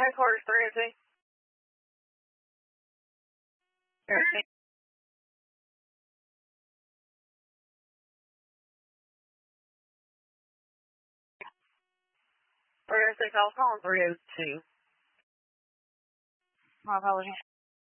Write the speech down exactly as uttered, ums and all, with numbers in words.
headquarters three oh two. three oh six, I was calling three oh two. My apologies.